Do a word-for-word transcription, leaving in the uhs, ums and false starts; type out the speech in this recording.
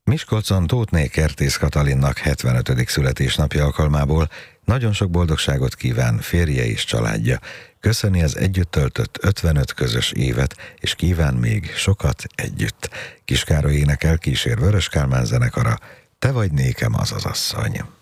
Miskolcon Tóthné Kertész Katalinnak hetvenötödik születésnapja alkalmából nagyon sok boldogságot kíván férje és családja. Köszöni az együtt töltött ötvenöt közös évet, és kíván még sokat együtt. Kis Károly énekel, kísér Vörös Kálmán zenekara, Te vagy nékem az az asszony.